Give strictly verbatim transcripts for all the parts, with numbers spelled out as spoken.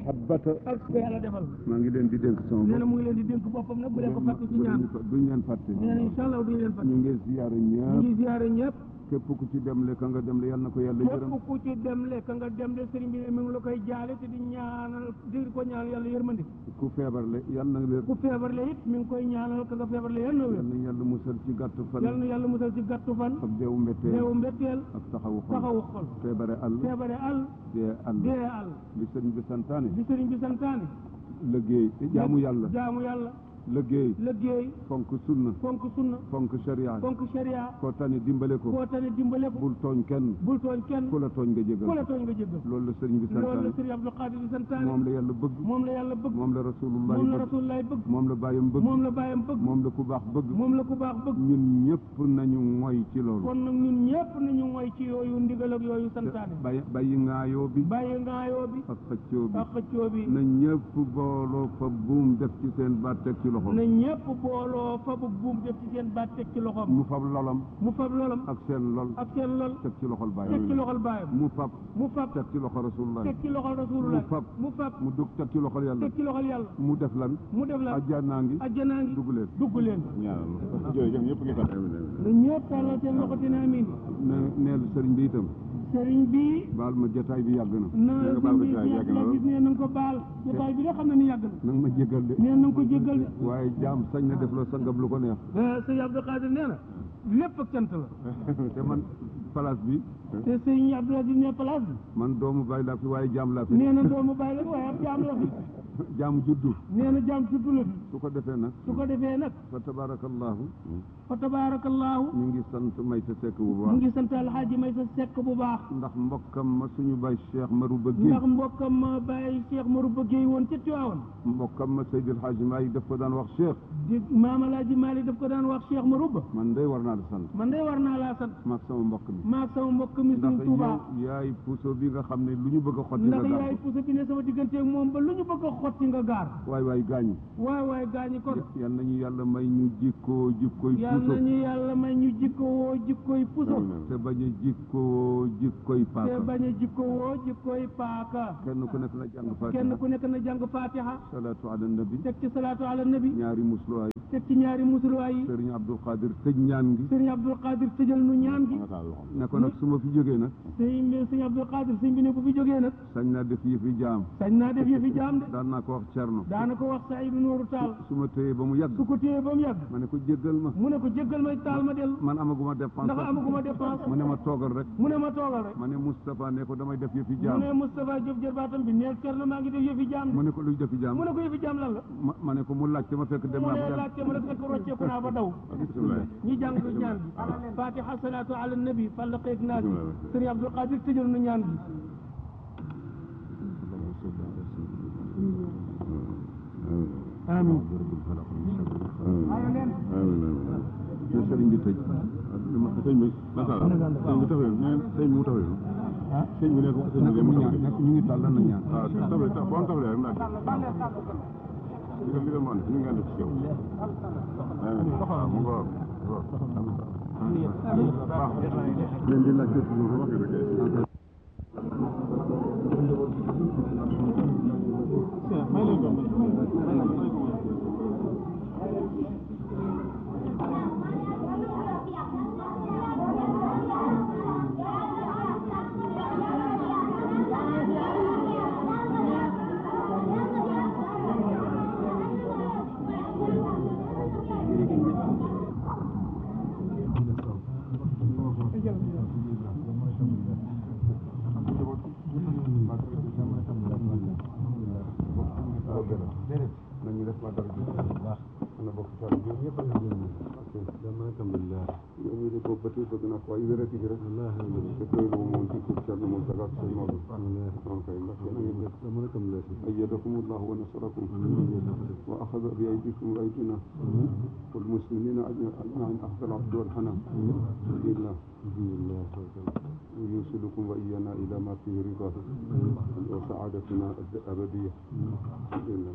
mahabbata ak ko yàlla defal maa ngi leen di dénk sama nee na bopp mu ngi leen di dénk boppam nag bu leen ko fàtte ci ñaan duñ leen fàtte nee na incha allah duñ leen fàtte ñu ngi ziyaare ñu ñëpp ngi ziyaare ñëpp képp ku ci dem le ka nga dem le yal na ko yàlla yërëm képp ku ci dem le ka nga dem le sëriñ bi ne mi ngi la koy jaale te di ñaanal di ko ñaanal yàlla yërmandi ku feebar le yal na wér ku feebar le it mi ngi koy ñaanal ka nga feebar le yal na wér yal na yàlla musal ci gàttu fan yal na yàlla musal ci gàttu fan ak deewu mbetteel deewu mbetteel ak taxawu xol taxawu xol feebare àll feebare àll dee àll dee àll li sëriñ bi santaane di sëriñ bi santaane liggéey jaamu yàlla jaamu yàlla liggéey liggéey fonk sunna fonk sunna fonk sharia fonk sharia koo tane dimbale ko koo tane dimbale ko bul tooñ kenn bul tooñ kenn ku la tooñ nga jégal ku la tooñ nga jégal loolu la sëriñ bi loolu la santaane sëriñ Abdou Khadir di santaane moom la yàlla bëgg moom la yàlla bëgg moom la rasulullah moom la bëgg rasulullah bëgg moom la bàyyam bëgg moom la bàyyam bëgg moom la ku baax bëgg moom la ku baax bëgg ñun ñëpp nañu moy ci loolu kon nag ñun ñëpp nañu mooy ci yooyu ndigal ak yooyu santaane bàyyi bàyyi ngaayoo bi bàyyi ngaayoo bi ak xëccoo bi ak xëccoo bi na ñëpp booloo fa buum def ci seen baat teg ci loxo na ñëpp booloo fa bu buum def ci seen baat teg ci loxoom mu fab lolam mu fab lolam ak seen lol ak seen lol teg ci loxol teg ci bàyyam loxol baayam mu fab mu fab teg ci loxo rasulullah teg ci loxol rasulullah mu fab mu fab mu dugg teg ci loxol yàlla teg ci loxol yàlla mu def lan mu def la ajjanaa ngi ajjanaa ngi dugg leen dugg leen ñaanal jërëjëf ñëpp ngi sant na ñëpp tàllal seen loxo te ne amin ne neel sëriñ bi itam sëriñ bi baal ma jotaay bi yàgg na na nga baal ma jotaay bi sëriñ yàgg bi na gis ne na nga ko baal jotaay bi de xam na ni yàgg na nanga ma jéggal de nee na nga ko jéggal de waaye jaam sañ na def la sangam lu ko neex sëñ Abdou Khadir nee na lépp ak cant la te man place bi te sëñ Abdou Aziz ne place bi man doomu baay laa fi waaye jaam laa fi nee na doomu bàyyi la waaye ab jaam la fi jaam juddu nee na jaam juddu la fi su ko defee nag su ko defee nag fa tabarakallahu fa tabarakallahu ñu ngi sant may sa sekk bu mu baax ngi sant alxaaji may sa sekk bu baax ndax mbokkam ma suñu bay Cheikh Marouba Guèye ndax mbokkam ma bàyyi Cheikh Marouba Guèye woon ca Tiwaawan mbokkam ma Seydil Hadji Malick daf ko daan wax Cheikh di maam alaaji Malick daf ko daan wax Cheikh Marouba man day war naa la sant man day war naa laa sant maag sama mbokk mi maag sama mbokk mi ndax suñ Tuubaa yow yaay puso bi nga xam ne lu ñu bëgg a xotti nga ndax gaar yaay puso bi ne sama digganteeg moom ba lu ñu bëgg a xotti nga gaar waay waay gaañu waay waay gaañi kon yal nañu yàlla may ñu jikkoo jikkoy yal puso nañu yàlla may ñu jikkowoo jikkoy puso te bañ a jikkoo jikkoy te paaka bañ a jikkowoo jikkoy paaka kenn ku nekk na jàng fatiha kenn ku nekk na jàng fatiha salaatu ala nabi teg ci salaatu ala nabi ñaari musluwaay teg ci ñaari musuluwaay yi sëriñ Abdul Qadir tëj ñaan gi sëriñ Abdul Qadir tëjal nu ñaan gi ne ko nag su ma fi jógee nag sëriñ bi sëriñ Abdul Qadir sëriñ bi ne bu fi jógee nag sañ naa def yëfi jaam sañ naa def yëfi jaam de daan naa ko wax Cerno daana ko wax Saydu Nooru Taal su ma téyee ba mu yàgg su ko téyee ba mu yàgg ma ne ko jéggal ma mu ne ko jéggal may taal ma dellu man amaguma dépense ndax amaguma dépense mu ne ma toogal rek mu ne ma toogal rek ma ne Moustapha ne ko damay def yëfi mu jaam ne Moustapha Diop jërbaatam bi neel Cerno maa ngi def yëfi jaam de mu ne ko luy defi jaam mu ne ko yëfi jaam lan la ma ma ne ko mu laajte ma fekk dem mu naa ne ba yàgg laajte ma rek fekk rocceeku naa ba daw ñi jàng ñaan bi fatiha salaatu ala nabi fallaqeeg naas bi sëriñ Abdul Qadir tëjal nu ñaan bi amin na sëriñ bi tëj sëñ bi naka la sëñ bi tafee sëñ bi mu tafee sëñ bi ne ko sëñ bi mu tafee ñu ngi tàll na ñaan waaw tafee boo am tafee rek naaj li nga mën ñu ngi def ci yow mu ngo leen di laaj nañu def ma dara ji baax ana bokk ci ñoom ñëpp a ngi dama alhamdulillah yow mi de boobu ba tey bëgg naa ko ay wérati gi rek te doylu moom ci ko Cerno moom sagat sëñ Maodo on kay ndax yéen a ngi def dama alhamdulillah ayyadakum Allah wa nasarakum wa akhadha bi aydikum wa aydina wal muslimina ajma'in ahsana abdu wal hana alhamdulillah ويوصلكم وإيانا إلى ما فيه رضاه وسعادتنا الأبدية الحمد لله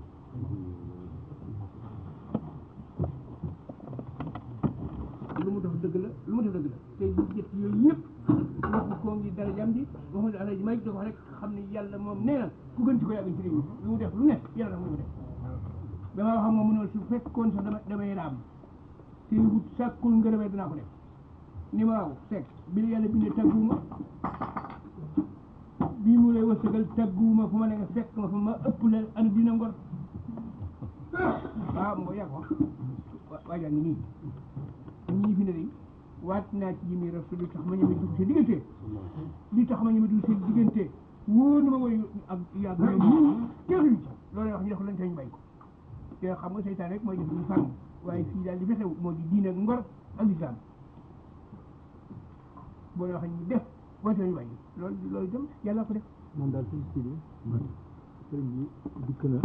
lu mu def dëgg la lu mu def dëgg la te jëf yooyu yëpp waxu koo ngi dara jam di waxu ne alaji may da ko rek xam ne yàlla moom nee na ku gën ci ko yàgg ci réew mi lu mu def lu ne yàlla nag mu def dama wax moom mu ne su fekkoon sax dama damay raam te wut sàkkul ngërëmee dinaa ko def ni ma waaw fekk bi la yàlla bindee tagguuma bii mu lay wërsëgal tagguuma fu ma ne nga fekk ma fa ma ëpp la ana dina ngor waaw moo yàgg wax waajaa ngi nii ñii fi ne day waat naa ci jimi rasul li tax ma ñeme dugg seen diggante li tax ma ñeme dugg seen diggante wóor na ma woy ak yàgg ñoom kenn ci loolu wax ñu def lañ tañ bay ko te xam nga seytaan rek mooy def ñu fànn waaye fii daal li fi xew moo di diine ak ngor ak lislaam boo wax ñu def boo tañ bay loolu loolu itam yàlla ko def man daal suñ si bi sëriñ bi dikk na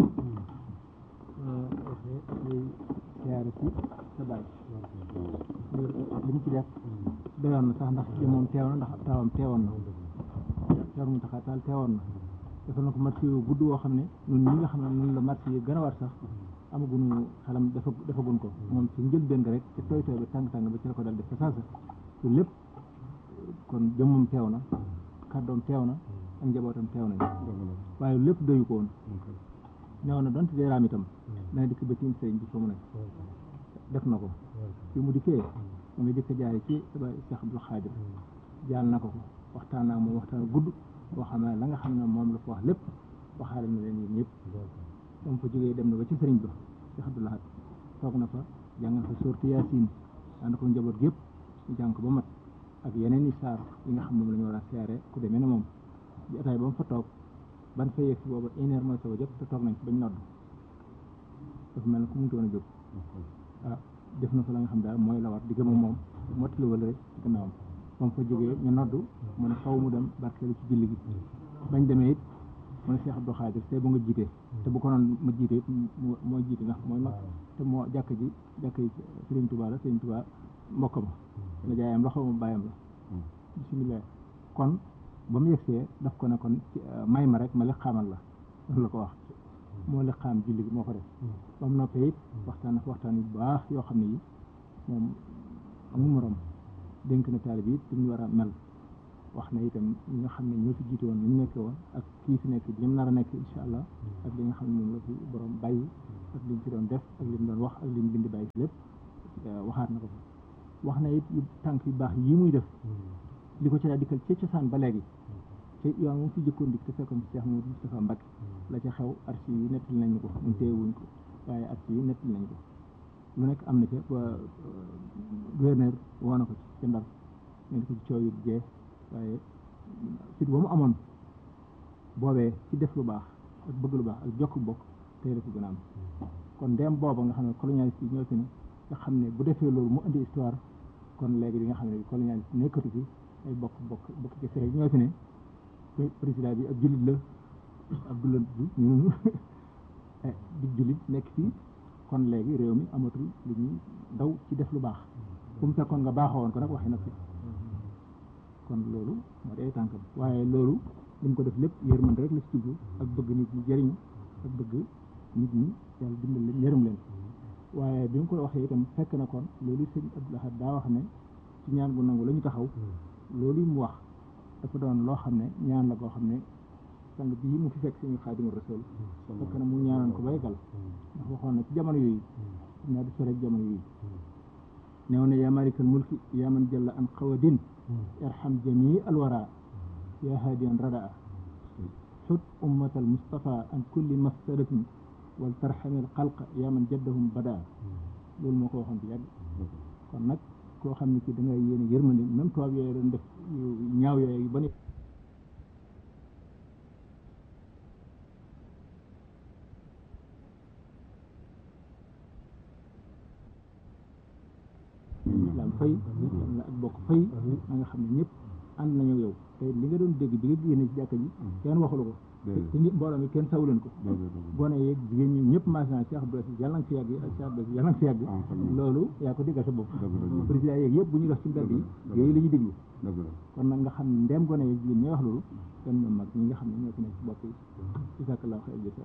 waxee day siyaare ci sa baay li mu ci def doyoon na sax ndax ci moom teew na ndax taawam teewoon na yor mu taxaa taal teewoon na defal na ko marché yu gudd woo xam ne ñun ñi nga xam ne ñun la marché yi gën a war sax amaguñu xelam dafa defagun ko moom ci njëlbéen rek ci tooy tooy ba tàng-tàng ba ci la ko dal def fa saasa su lépp kon jëmmam teew na kàddoom teew na ak njabootam teew nañ waaye lépp doyu ko woon newoon na donte dee raam itam dana dikk ba tiim sëriñ bi fa mu ne def na ko fi mu dikkee mu ngi jëkk jaare ci Cheikh Abdou Khadir jaal na ko ko waxtaan naa moom waxtaan gudd boo xam ne la nga xam ne moom la ko wax lépp waxaale na leen yéen ñëpp moom fa jógee dem na ba ci sëriñ ba Cheikh Abdou Lahad toog na fa jàngal fa sourate Yaasin ànd ko njaboot gépp ñu jàng ko ba mat ak yeneen i saar yi nga xam moom la ñu war a siyaare ku demee ne moom bi ataay ba mu fa toog ban fa yegg si booba une heure mooy soog a jot te toog nañ ci bañ nodd dafa mel ne ku mu doon a jóg ah def na fa la nga xam daal mooy la war di gëm moom mottali wala rek ci gannaawam moom fa jógee ñu noddu mu ne faw mu dem barkeelu ci julli gi bañ demee it mu ne Cheikh Abdou Khadir tey bu nga jiitee te bu ko noon ma jiite it mooy jiite ndax mooy mag te moo jàkk ji jàkk yi Serigne Touba la Serigne Touba mbokk ma la jaayam la xaw ma bàyyam la bisimilah kon ba mu yegsee daf ko ne kon may ma rek ma li xaamal la loolu la ko wax moo li xaam julli gi moo ko def ba mu noppee it waxtaan ak waxtaan yu baax yoo xam ne yi moom amul morom dénk na taalib yi it ñu war a mel wax na itam ñi nga xam ne ñoo fi jiite woon ni ñu nekkee woon ak kii fi nekk li mu nar a nekk incha allah ak li nga xam ne moom la fi borom bàyyi ak li mu ci doon def ak li mu doon wax ak li mu bind bàyyi fi lépp waxaat na ko fi wax na it yu tànk yu baax yii muy def li ko ci daa dikkal ca cosaan ba léegi te yoon moom fi jëkkoon dik te fekkoon Cheikh Mouhamadou Moustapha Mbacké la ca xew archives yi nettali nañu ko ñun téyewuñ ko waaye archives yi nettali nañu ko lu nekk am na ca waa gouverneur woo na ko ci ca Ndar ngeen ko ci coow yu jee waaye fit ba mu amoon boobee ci def lu baax ak bëgg lu baax ak jokk bokk tey la ko gën a am kon ndem booba nga xam ne colonialiste yi ñoo fi ne nga xam ne bu defee loolu mu indi histoire kon léegi di nga xam ne colonialiste nekkatu fi ay bokk bokk bokk ci fere ñoo fi ne président bi ab jullit la Abdoulaye Diouf ñun di jullit nekk fii kon léegi réew mi amatul lu ñuy daw ci def lu baax fu mu fekkoon nga baaxoo woon ko nag waxi na fi kon loolu moo day tànkam waaye loolu li mu ko def lépp yërmande rek la ci jublu ak bëgg nit ñi jëriñu ak bëgg nit ñi yàlla dimbal leen yërëm leen waaye bi mu ko waxee itam fekk na kon loolu sëñ Abdou Lahad daa wax ne ci ñaan gu nangu la ñu taxaw loolu mu wax dafa doon loo xam ne ñaan la koo xam ne sang bii mu fi fekk suñu Xaadimu Rasuul fekk na mu ñaanoon ko baygal ndax waxoon na ci jamono yooyu xam naa du sore jamono yooyu neew na yaa malikal mulki yaa man jalla an xawadin irham jamii alwara yaa haadiyan radaa xut ummatal mustafa an kulli mafsadatin wal tarxamil xalqa yaa man jaddahum badaa loolu moo ko waxoon bi yàgg kon nag koo xam ne ci da ngay yéene yërmande même tubaab yooyu doon def ñaaw yooyu ba ne islam fay am na ak bokk fay ma nga xam ne ñëpp ànd nañu yow te li nga doon dégg bi nga génne ci jàkka ji kenn waxulu ko te nit mbooloo mi kenn sawuleen ko gone yeeg jigéen ñi ñëpp maasina Cheikh Abdou Aziz yàlla nga fi yàgg ak Cheikh Abdou Aziz yàlla nga fi yàgg loolu yaa ko diggal sa bopp président yeeg yëpp bu ñu dox ci mbedd yi yooyu la ñuy déglu kon nag nga xam ne ndeem gone yeeg jigéen ñi wax loolu kenn ñoom mag ñi nga xam ne ñoo fi nekk ci bopp yi isakallah xëy jësa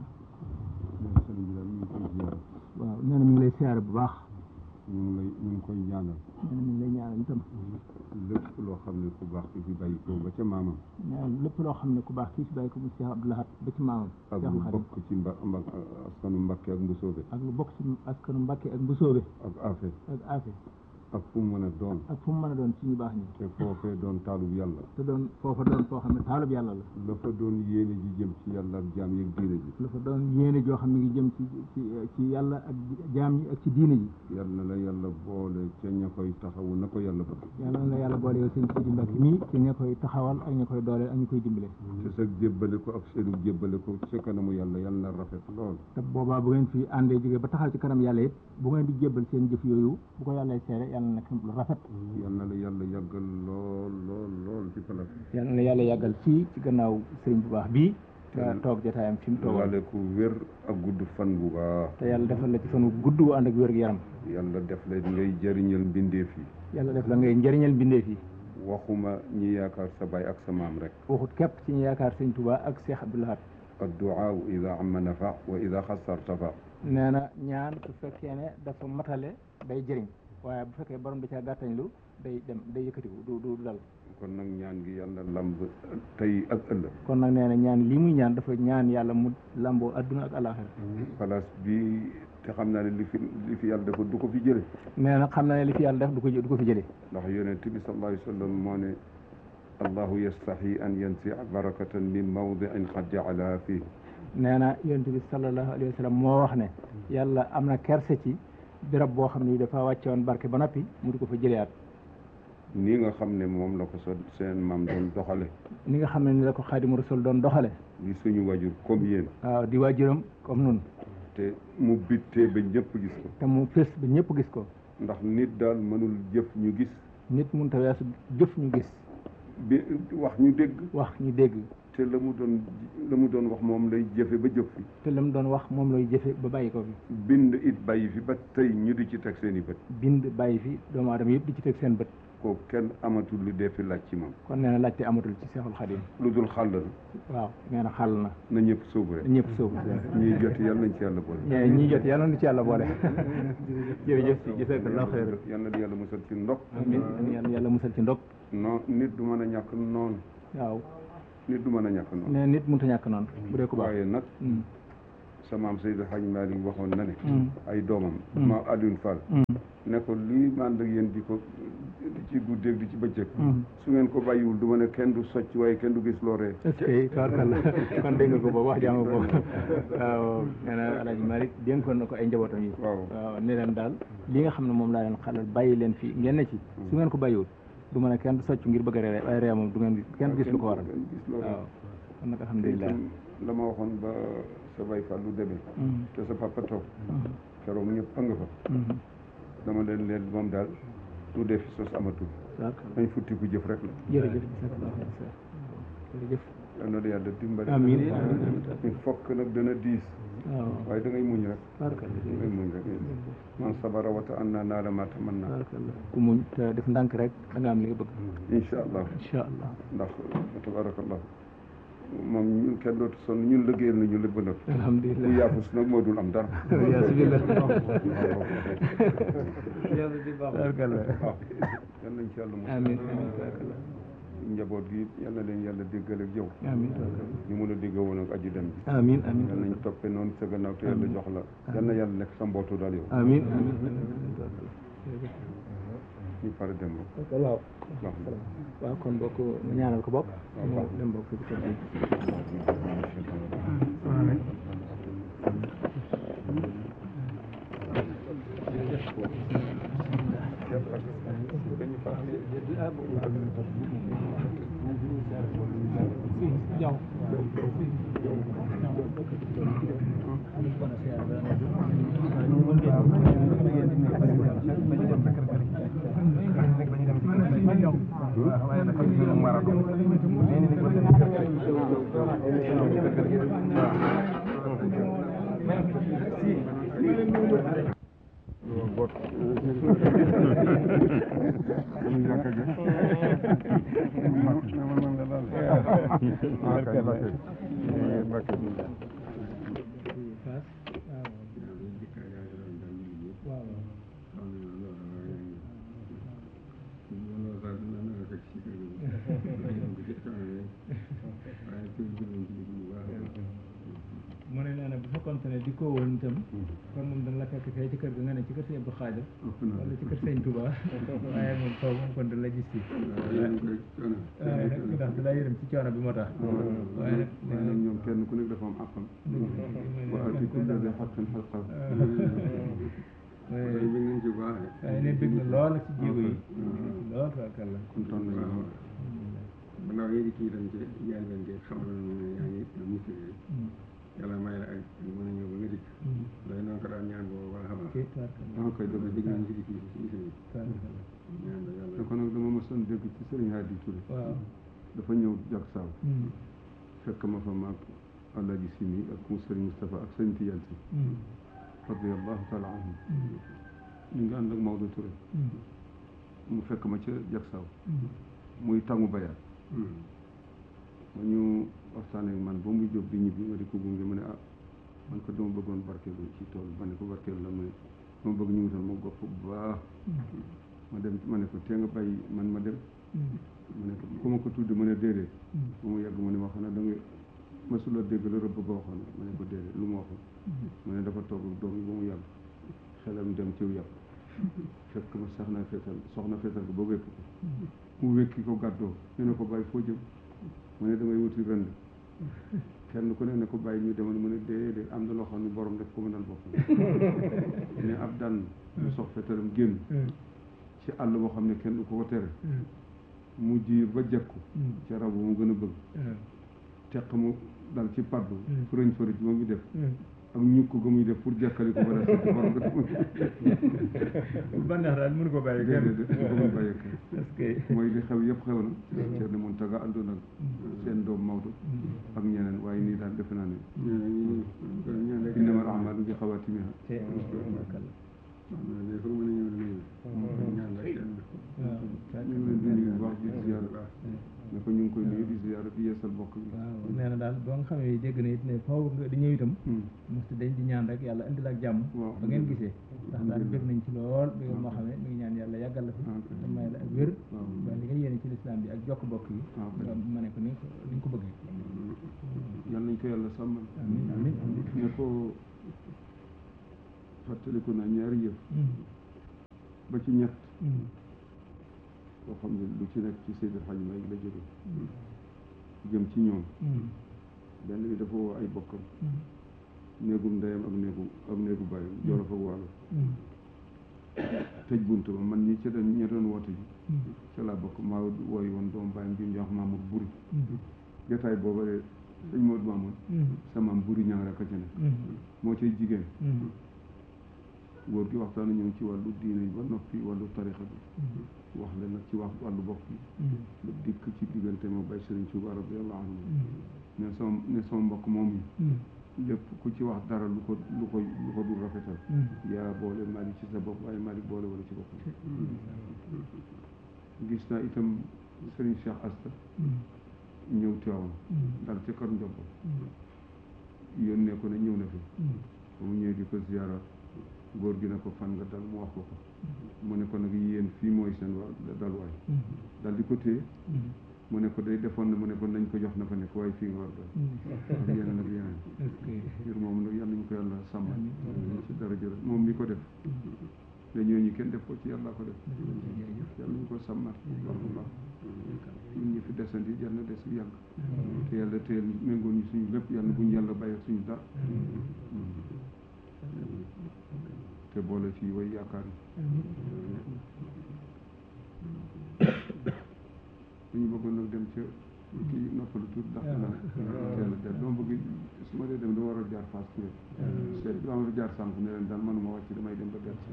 waaw nee na mi ngi lay siyaare bu baax ñu ngi lay ñu ngi koy ñaanal nee na mi ngi lay ñaanal itam lépp loo xam ne ku baax ki fi bàyyi ko ba ca maamam nee lépp loo xam ne ku baax kii fi bàyyi ko mu Cheikh Abdou Lahad ba ci maamam ak lu bokk ci mba mba askanu Mbakke ak Mbusoobe ak lu bokk ci askanu Mbakke ak Mbusoobe ak Afe ak Afe ak fu mu mën a doon ak fu mu mën a doon ci ñu baax ñi te foofee doon taalub yàlla te doon foofa doon foo xam ne taalub yàlla la la fa doon yéene ji jëm ci yàlla ak jaam yeeg diine ji la fa doon yéene joo xam ne ngi jëm ci ci ci yàlla ak jaam ñi ak ci diine ji yàlla na la yàlla boole ca ña koy taxawu na ko yàlla bëgg yàlla na la yàlla boole yow sëñ Sidi Mbacke mii ci ña koy taxawal ak ña koy dooleel ak ña koy dimbale te sa jébbale ko ak seenu jébbale ko ca kanamu yàlla yàlla na rafet lool te boobaa bu ngeen fi àndee jógee ba taxaw ci kanam yàlla it bu ngeen di jébbal seen jëf yooyu bu ko yàlla seere yàlla na nekk lu rafet yal na la yàlla yàggal lool lool lool ci palaas yàlla na yàlla yàggal fii ci gannaaw sëriñ bu baax bii te toog jotaayam fi mu toog wale ku wér ak gudd fan bu baax te yàlla defal la ci fan wu gudd wu ànd ak wér gu yaram yàlla def la ngay jëriñal mbindeef yi yàlla def la ngay njëriñal mbindeef yi waxuma ñi yaakaar sa baay ak sa maam rek waxut képp ci ñu yaakaar sëñ Tuubaa ak Cheikh Abdou Lahad adduaa ida amma nafa wa ida xasar tafa nee na ñaan su fekkee ne dafa matale day jëriñ waaye bu fekkee borom da caa gàttañlu day dem day yëkkatiku du du dal kon nag ñaan gi yàlla lamb tey ak ëllëg kon nag nee na ñaan lii muy ñaan dafa ñaan yàlla mu lamboo adduna ak alaxira place bi te xam naa ne li fi li fi yàlla dafa du ko fi jële nee na xam naa ne li fi yàlla def du ko du ko fi jëlee ndax yonent bi sallallahu alayhi wa sallam moo ne allahu yastahi an yansia barakatan min mawdiin qad jaalaha fii nee na yonent bi sallallahu alayhi wa sallam moo wax ne yàlla am na kerse ci birab boo xam ne dafa wàcce woon barke ba noppi mu di ko fa jëleyaat nii nga xam ne moom la ko sa seen maam doon doxale ni nga xam ne ni la ko Xaadimu Rasul doon doxale di suñu wajur comme yéen waaw di waajuram comme nun te mu bittee ba ñëpp gis ko te mu fës ba ñëpp gis ko ndax nit daal mënul jëf ñu gis nit mun ta weesu jëf ñu gis bi wax ñu dégg wax ñu dégg te la mu doon la mu doon wax moom lay jëfe ba jëf fi te la mu doon wax moom lay jëfe ba bàyyi ko fi bind it bàyyi fi ba tey ñu di ci teg seen i bët bind bàyyi fi doomu aadama yëpp di ci teg seen bët ko kenn amatul lu dee fi laaj ci moom kon nee na laajte amatul ci Seexul Xadim lu dul xàllal waaw nee na xàll na na ñëpp sóobu rek ñëpp sóobu ñuy jot yàlla nañ ci yàlla boole ñee ñii jot yàlla nañ ci yàlla boole jërëjëf si jazakallahu xayr yal na yàlla musal ci ndog amiin yàlla yàlla musal ci ndog non nit du mën a ñàkk noonu waaw nit du mën a ñàkk noonu nee nit mënut a ñàkk noonu bu dee ko baax waaye nag sa maam Seydou Hadj Malick waxoon na ne ay doomam ma Alioune Fall ne ko lii ma ànd ak yéen di ko di ci guddeeg di ci bëccëg su ngeen ko bàyyiwul du ma ne kenn du socc waaye kenn du gis looree est-ce que tabarkalla kon dégg nga ko boobu wax jàmm boobu waaw nee na Alaaji Malick dénkoon na ko ay njabootam yi waaw waaw ne leen daal li nga xam ne moom laa leen xalal bàyyi leen fii ngeen ne ci su ngeen ko bàyyiwul du ma ne kenn du socc ngir bëgg a ree waaye ree moom du ngeen kenn gis lu ko waral waaw kon nag alhamdulilah la ma waxoon ba sa bay Fallou demee te sa papa toog keroog ñëpp a nga fa dama leen leen moom daal lu def fi sos amatul dañ futti ku jëf rek la jërëjëf jërëjëf yal na yàlla dimbali amiin il faut que nag dana diis waaw waaye da ngay muñ rek barkalla da ngay muñ rek man sabara wata an naa naa la ma tamanna barkalla ku muñ te def ndànk rek da nga am li nga bëgg incha allah incha allah ndax tabarakallah moom ñun kenn dootu sonn ñun liggéeyal nañu lépp ba noppi alhamdulilah bu yaafus nag moo dul am dara yasubillah barkalla waaw yal nañ ci yàlla mo amiin amiin barkalla njaboot gi yal na leen yàlla déggal ak yow amiin ñu mun a dégg woon ak aji dem bi amiin amiin yal nañ toppe noonu sa gannaaw te yàlla jox la yal na yàlla nekk sa mbootu daal yow amiin amiin ñu pare dem rek waaw baax na waaw kon bokk ñaanal ko bokk mu dem bokk fi Wow. fekkoon ne di ko woon itam kon moom dana la fekk fee ci kër ga nga ne ci kër Sëñ Abdou Khadir wala ci kër Sëñ Touba waaye moom foofu moom kon dana la gis fii waaye nag ndax da laa yërëm ci coono bi moo tax waaye nag waaye nag ñoom kenn ku nekk dafa am àqam wa aati kulla zi haqqin haqqahu waaye bëgg nañ ci bu baax de. waaye ne bëgg na lool nag ci jéego yi lool tabarkalla kontaan nañ lool ba ndaw yi di kii tam ci jaay leen de xamal ne yaa ngi mucc yàlla may la ak mën a ñëw ba nga dikk day noonu ko daan ñaan boobu baax a baax dama koy dégg dégg nañ ci di kii ci isi ñaan la yàlla te kon nag dama mosoon dégg ci Serigne Hadi Touré waaw dafa ñëw jak saaw fekk ma fa maag Alaaji Simi ak mu Serigne Moustapha ak Serigne Tidiane Si radiyallahu taala anhum ñu ngi ànd ak Maodo Touré mu fekk ma ca jak saaw muy tàngu bayaat ma ñu waxtaanee ak man ba muy jóg di ñibbi ma di ko gunge ma ne ah man ko dama bëggoon barkeelu ci tool ma ne ko barkeelu la ma ne dama bëgg ñu wutal ma gopp bu baax ma dem ma ne ko tee nga bàyyi man ma dem ma ne ko ku ma ko tudd ma ne déedéet ba mu yàgg ma ne ma xanaa da nga masula dégg la rëbb ba waxoon ma ne ko déedéet lu ma waxoon ma ne dafa toog ak doom yi ba mu yàgg xelam dem ciw yàpp fekk ma sax na feetal soxna feetal ko ba wékk ko mu wékki ko gàddoo ñu ne ko bàyyi foo jëm ma ne damay wuti rënd kenn ku ne ne ko bàyyi ñu demoon mu ne déedéet am na loo xam ne borom def ko mënal boppam ne ab daan mu sox fetalam génn ci àll boo xam ne kenn du ko ko tere mu jiir ba jekku ca rabu mu gën a bëgg teq mu dal ci paddu fërëñ fërëj ba muy def ak ñukk ga muy def pour jekkali ko ba def ci borom ba neex daal mënu ko bàyyi kenn déedéet ko mën bàyyi kenn parce que mooy li xew yëpp xew na Thierno Mountaga àndoon ak seen doom Maodo ak ñeneen waaye nii daal defe naa ne innamal a'maalu bi xawaatimihaa ne foo mën a ñëw dana ñaan la kenn ñu ngi leen di nuyu bu baax di ziyaara ne ko ñu ngi koy nuyu di ziyaara di yeesal bokk bi waaw nee na daal boo nga xamee dégg na it ne faaw nga di ñëw itam mosti dañ di ñaan rek yàlla indil ak jàmm ba ngeen gisee ndax daal bëgg nañ ci lool bi moo xamee mi ngi ñaan yàlla yàggal la fi te may la ak wér ba li nga yéene ci lislaam bi ak jokk bokk yi nga ma ne ko ni ni nga ko bëggee yal nañ ko yàlla sàmmal amiin amiin ne ko fàttaliku naa ñaari yëf ba ci ñett boo xam ne lu ci nekk ci Seydi Hadji Malick la jóge jëm ci ñoom benn bi dafa woo ay bokkam néegum ndeyam ak néegu ak néegu bàyyam Jolof ak Waalo tëj bunt ba man ñi ca doon ña doon woote ji ca laa bokk maa wooyu woon doomu bàyyam bi ñu wax Mamour Buri jotaay booba de sëñ Modou Mamoun sama Buri ñang rek a ca ne moo cay jigéen góor gi waxtaan ñoom ci wàllu diine ba noppi wàllu tarixa bi wax leen nag ci wax wàllu bopp bi lu dikk ci diggante ma bay Sëriñ Tuubaa radiyallaahu anhu ne sama ne sama mbokk moom yi lépp ku ci wax dara lu ko lu ko lu ko dul rafetal yaa boole Malick ci sa bopp waaye Malick boole wala ci boppam gis naa itam Sëriñ Cheikh Asta ñëw Tiwaawan dal ci kër Njobo yónnee ko ne ñëw na fi ba mu ñëwee di ko ziyaara góor gi na ko fan nga dal mu wax ko ko mu ne ko nag yéen fii mooy seen wa dalwaay dal di ko téye mu ne ko day defoon na mu ne ko nañ ko jox na fa nekk waaye fii nga war dal ak yeneen ak yeneen ngir moom nag yàlla ñu ko yàlla sàmmal ci daraja moom mi ko def te ñooñu kenn def ko ci yàlla ko def yàlla ñu ko sàmmal baax a baax ñun ñi fi desandi yàlla na des yàgg te yàlla téyel méngoon ñu suñu lépp yàlla buñu yàlla bàyyi suñu dara te boole ci way yaakaar yi dañu bëggoon nag dem ca kii noppalu tuut ndax dina teel a dem dama bëgg su ma dee dem dama war a jaar Fass Touré seet dama war a jaar sànq ne leen daal manuma wàcc damay dem ba der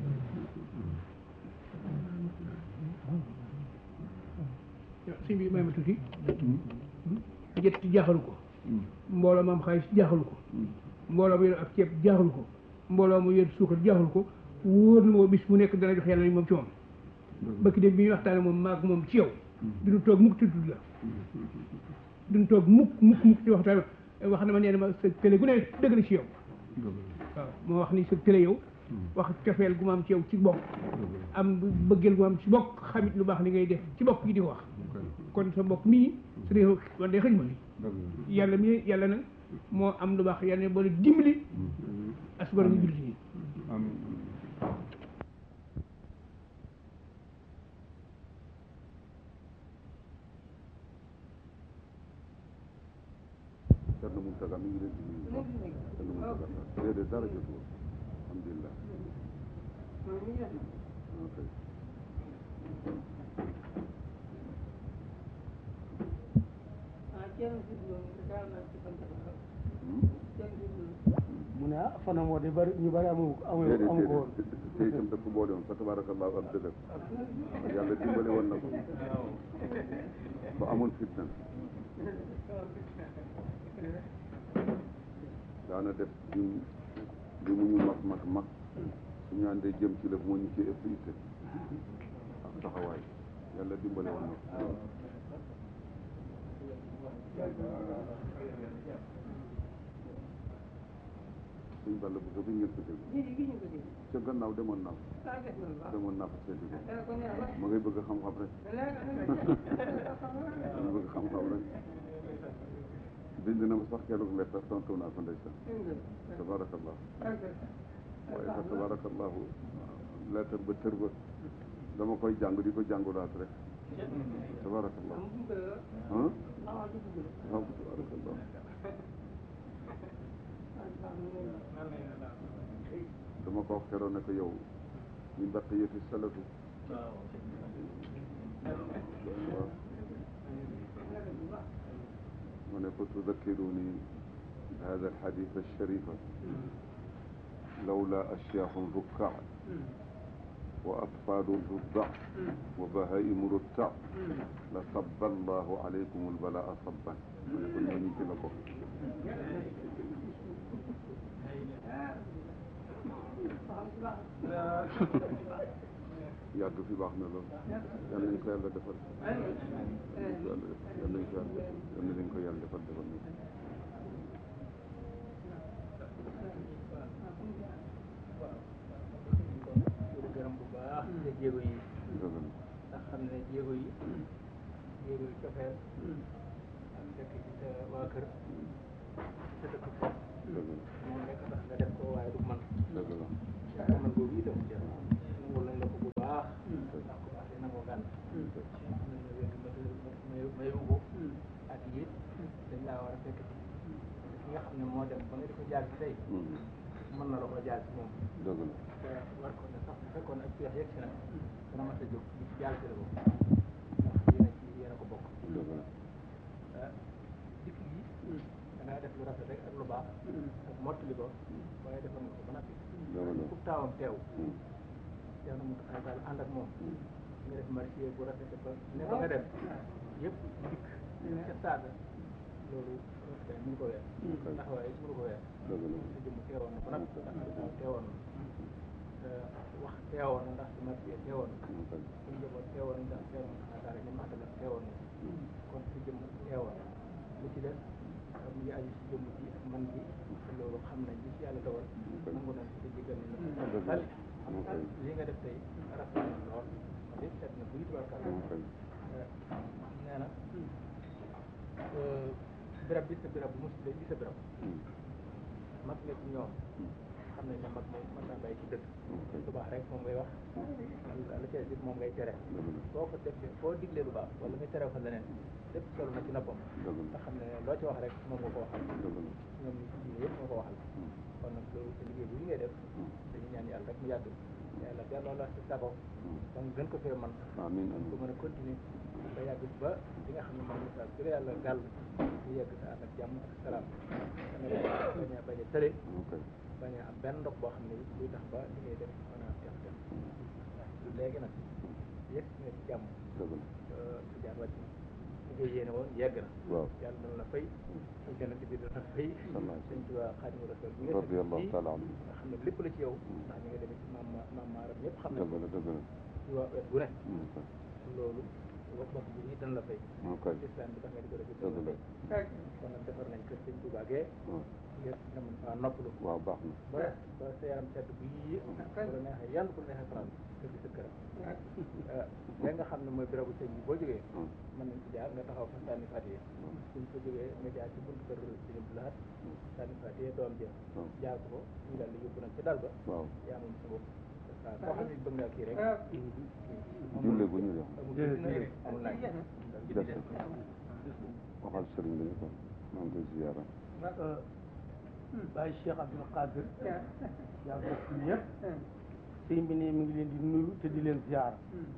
sëñ bi may ma tuuti jët jaaxalu ko mbooloo maam xaalis jaaxalu ko mbooloo mu yor ak ceeb jaaxalu ko mbooloo mu yor suukar jaaxul ko wóor na moo bis mu nekk dana jox yàlla ni moom ci moom bëkk dégg bi ñuy waxtaane moom maag moom ci yow duñu toog mukk tudd la duñu toog mukk mukk mukk ci waxtaan wax na ma nee na ma sa télé gu ne dëgg la ci yow waaw moo wax ni sa télé yow wax cofeel gu ma am ci yow ci bokk am bëggeel gu ma am ci bokk xamit lu baax li ngay def ci bokk yi di ko wax kon sa mbokk mii su dee wan day xëj ma li yàlla mi yàlla nag moo am lu baax yàlla ne boole dimbali asgor ñu jullit yi amiin Cerno Mountaga mi ngi leen di nuyu Cerno Mountaga déedéet dara jotul alhamdulillah ok mu ne ah fanam woo de bari ñu bari amu amu déedéet amu ko woon déedéet te itam dafa boole woon fa tabarakallahu ak dëgg yàlla dimbale woon na ko ba amul fitna daana def ñun li mu ñu mag mag mag suñu àndee jëm ci la moo ñu ci ëpp itte ak taxawaay yàlla dimbale woon na ko suñ balla bu sobi ngeen ko dégg ca gannaaw demoon naa fa demoon naa fa seeti ko ma ngay bëgg xam-xam rek ma bëgg xam-xam rek bind na ma sax keroog lettre tontu naa ko ndeysaan tabarakallahu waaye fa tabarakallahu lettre ba tër ba dama koy jàng di ko jàngulaat rek tabarakallahu ah waaw tabarakallahu dama ko wax keroog ne ko yow min baqiyati salafi waaw ma ne ko tudakkiruni hada alxadith alsharifa lawla ashyaaxun rukkaa wa atfaalu ruddaa wa bahaimu ruttaa la sabba allahu alaykum albalaa sabban ma ne ko ñooñu ci la bokk yàgg fi baax na lool yal nañ ko yàlla defal yal nañ ko yàlla yal nañ ko yàlla yal nañ ko yàlla defal defal nañ ko gërëm bu baax te jéego yi ndax xam ne jéego yi jéego yi cofeel ak dëkk ci sa waa kër sa dëkk foofu moom nekk tax nga def ko waaye du man dëgg la yaakaar man boobu itam nangul nañ la ko bu baax ndax ko baax na ko gànn xam nañ ne wér mayu ko ak it dañ laa war a fekk ci ki nga xam ne moo dem ba nga di ko jaar ci tey mën na la ko jaar ci moom dëgg la te war ko ne sax bu fekkoon ak peex yegg si na dana mat a jóg di ci jàll ci la ko ndax yéen a ci yéen a ko bokk dëgg la dikk gi da ngaa def lu rafet rek ak lu baax ak mottali ko waaye defal nga ko ba noppi ku taawam teew teew na mu taxaw daal ànd ak moom nga def marché bu rafet ba ne ba nga dem yëpp dikk ca saaga loolu rafet mënu ko weer ndax waaye mënu ko weer sa jëmm teewoon na ba noppi ndax moom teewoon na wax teewoon na ndax si marché teewoon na suñu njaboot teewoon na ndax teewoon na xanaa daal ñoom àndal teewoon na kon sa jëmm teewoon lu ci des mu ngi aju si jëmm ji ak man ji te loolu xam nañ li ci yàlla dogal nangu nañ si jéggal ni na sali li nga def tey rafet na lool ma def seet na buy tubarkal nee na birab bi sa birab bu mus bi sa birab mag nga ci ñoom xam nañ ne mag moom mën naa bàyyi ci dëkk lu baax rek moom ngay wax la ca dit moom ngay tere boo ko defee boo diglee lu baax wala nga tere fa leneen lépp solo na ci noppam nga xam ne loo ci wax rek moom nga ko waxal ñoom ñi ci diine yëpp moo ko waxal kon nag loolu sa liggéey bu li ngay def dañu ñaan yàlla rek mu yàgg yàlla delloo la si sago ba nga gën ko fee man amiin ko mën a continuer ba yàgg ba li nga xam ne moom message bi la yàlla gàll ñu yegg sa ànd ak jàmm ak salaam bañ a bañ a tële bañ a am benn ndox boo xam ne luy tax ba li ngay def mën a teex teex léegi nag yegg nga ci jàmm si jaar wàcc li ngay yéene woon yegg na waaw yàlla dana la fay jënat bi dana fay sëñ Tuubaa Xaadimu Rasuul bi nga radiyallahu taala anhu nga xam ne lépp la ci yow ndax ñi nga demee ci maam maam maaram ñëpp xam ne dëgg la dëgg la ci waa wet gu ne loolu bopp bopp bi it dañ la fay. ok islam bi tax nga di ko def it dañ dëgg la la fay. kon nag defar nañ kër sëñ Tuubaa gee ngir nga mën faa noppalu. waaw baax na ba ba sa yaram sedd bu yii bu la neexee yan bu la neexee faral kër gi sa kër léegi nga xam ne mooy bérébu sëñ bi boo jógee mën nañ ci jaar nga taxaw fa sànni fàttee suñ fa jógee nga jaar ci buntu kër sëñ Abdou Lahad sànni fàttee doom ja jaar ko ñu daal di yóbbu nag ci dal ba waaw yaa moom sa bopp waaw koo xam ne bëgg ngaa kii rek julli gu ñu def amul amul laaj des waxal sëriñ bi ne ko maa ngi koy ziyaara Baye Cheikh Abdoul Qadir yaa bokk ñëpp sëñ bi ne mi ngi leen di nuyu te di leen ziyaara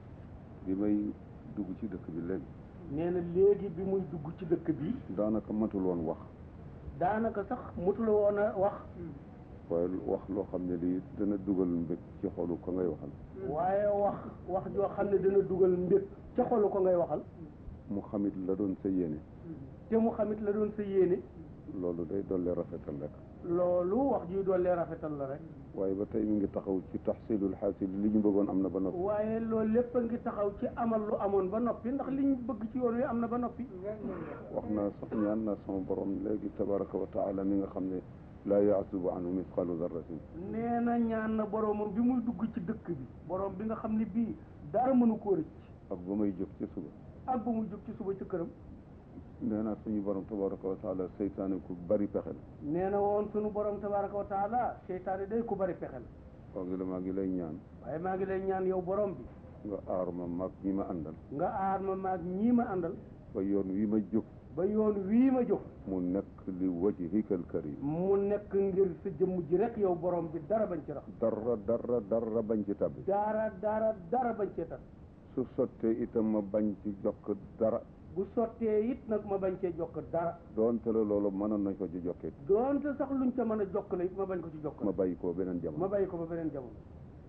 bi may dugg ci dëkk bi léegi nee na léegi bi muy dugg ci dëkk bi daanaka matul woon wax daanaka sax mutula woon a wax waaye wax loo xam ne lii dana dugal mbég ci xolu ko ngay waxal waaye wax wax joo xam ne dana dugal mbég ca xolu ko ngay waxal mu xamit la doon sa yéene te mu xamit la doon sa yéene loolu day dolli rafetal rek loolu wax ji dollee rafetal la rek waaye ba tey mi ngi taxaw ci taxsilul xaasil li ñu bëggoon am na ba noppi waaye loolu lépp a ngi taxaw ci amal lu amoon ba noppi ndax li ñu bëgg ci yoon wi am na ba noppi wax naa sax ñaan naa sama borom léegi tabaraka wa taala mi nga xam ne laa yaasubu anhu misqaalu darratin nee na ñaan na boromam bi muy dugg ci dëkk bi borom bi nga xam ne bii dara mënu koo rëcc ak ba may jóg ci suba ak ba muy jóg ci suba ci këram nee naa suñu borom tabaraka wa taala seytaane ku bari pexe la nee na woon suñu borom tabaraka wa taala seytaane day ku bari pexe la waaw ngi la maa ngi lay ñaan waaye maa ngi lay ñaan yow borom bi nga aar ma mag ñi ma àndal nga aar ma maag ñii ma àndal ba yoon wi ma jóg ba yoon wii ma jóg mu nekk li wajhikal karim mu nekk ngir sa jëmm ji rek yow borom bi dara bañ ci rax dara dara dara bañ ci tabbi dara dara dara bañ cee tax su sottee itam ma bañ ci jokk dara bu sottee it nag ma bañ cee jokk dara doonte la loolu mënoon nañ ko ci jokkee doonte sax luñ ca mën a jokkale it ma bañ ko ci ma jokkale bàyyi ko beneen ma jamono bàyyi ko ba beneen jamono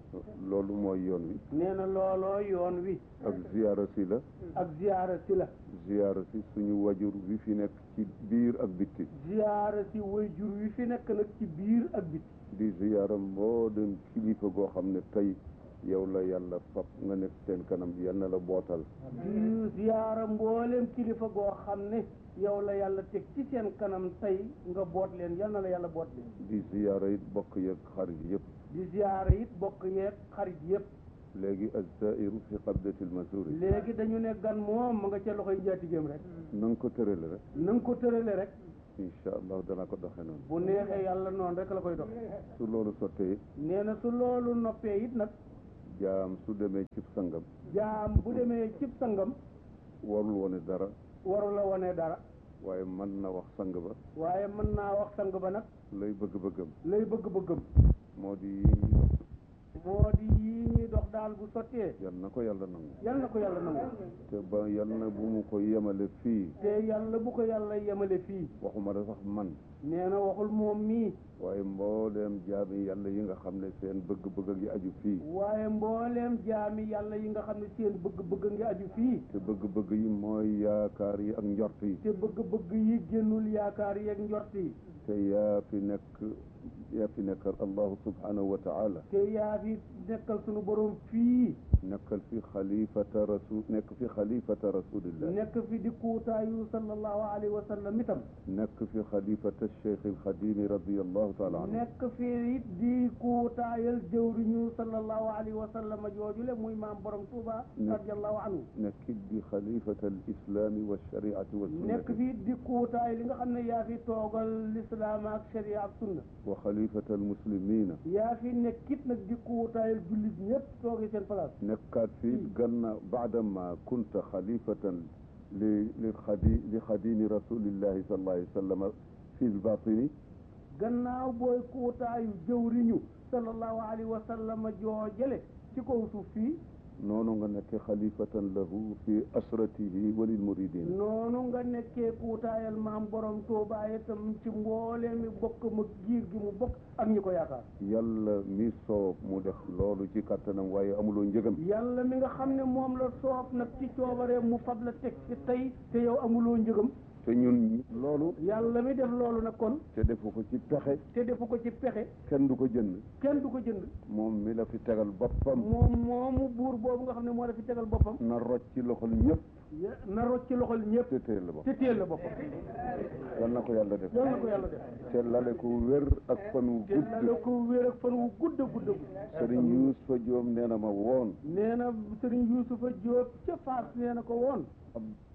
loolu mooy yoon wi nee na looloo yoon wi ak ziyaara si la ak ziyaara si la ziyaara si suñu wajur wi fi nekk ci biir ak bitti ziyaara si way jur wi fi nekk nag ci biir ak biti di ziyaara moo dem kilifa goo xam ne tey yow la yàlla fab nga nekk seen kanam yal na la bootal di ziyaara mbooleem kilifa goo xam ne yow la yàlla teg ci seen kanam tey nga boot leen yal na la yàlla boot leen di ziyaara it bokk yeeg xarit yëpp di ziyaara it bokk yeeg xarit yëpp léegi az-zaa'iru fi qabdati al-mazuri léegi dañu ne gan moom ma nga ca loxoy njaatigéem rek na nga ko tërale rek na nga ko tërale rek incha allah danaa ko doxe noonu bu neexee yàlla noonu rek la koy dox su loolu sottee nee na su loolu noppee it nag jaam su demee cib sangam jaam bu demee cib sangam warul wone dara waru la wone dara waaye mën na wax sang ba waaye mën naa wax sang ba nag lay bëgg-bëggam lay bëgg-bëggam moo di yi ñuy dox moo di yii ñuy dox daal bu sottee yal na ko yàlla nangu yal na ko yàlla nangu te ba yal na bu mu ko yemale fii te yàlla bu ko yàlla yemale fii waxuma da sax man nee na waxul moom mii waaye mbooleem jaami yàlla yi nga xam ne seen bëgg-bëgg gi aju fii waaye mbooleem jaami yàlla yi nga xam ne seen bëgg-bëgg ngi aju fii te bëgg-bëgg yi mooy yaakaar yi ak njort yi te bëgg-bëgg yi génnul yaakaar yi ak njort yi te yaa fi nekk yaa fi nekkal allahu subhanahu wa taala te yaa fi nekkal sunu borom fii nekkal fi xalifata rasul nekk fi xalifata rasulillah nekk fi di kuutaayu sallallahu alayhi wa sallam itam nekk fi xalifata cheikh alxadimi radiallahu taala anhu nekk fi it di kuutaayal jëwriñu sallallahu alayhi wa sallam joojule muy maam borom Tuuba radiallahu anhu nekk di xalifata alislami walshariati walsunnati nekk fi di kuutaay li nga xam ne yaa fi toogal lislaam ak sharia ak sunna wa xalifata almuslimina yaa fi nekkit nag di kuutaayal jullit ñëpp toogi seen place nekkaat fii gannaaw baadama kunta xalifatan li li xadi li xadimi rasulillahi sallallahu alayhi wa sallam fi lbatini gannaaw booy kuutaayu jëwriñu sallallahu alayhi wa sallam joojale ci kaw suuf fii noonu nga nekkee xalifatan lahu fi asratihi wa lil muridin noonu nga nekkee kuutaayal maam borom Tuubaa itam ci mbooleem mi bokk ma giir gi mu bokk ak ñi ko yaakaar yàlla mi soob mu def loolu ci kattanam waaye amuloo njëgam yàlla mi nga xam ne moom la soob nag ci coobaree mu fab la teg ci tey te yow amuloo njëgam te ñun loolu yàlla mi def loolu nag kon te defu ko ci pexe te defu ko ci pexe kenn du ko jënd kenn du ko jënd moom mi la fi tegal boppam moom moomu buur boobu nga xam ne moo la fi tegal boppam na rocc ci loxol ñëpp na rocc ci loxol ñëpp te téel la bopp te téel la boppam yal na ko yàlla def yal na ko yàlla def te lale ko wér ak fan wu te gudd la ko wér ak fan wu gudd gudd gudd sëriñ Yuusufa Jóob nee na ma woon nee na sëriñ Yuusufa Jóob ca Faas nee na ko woon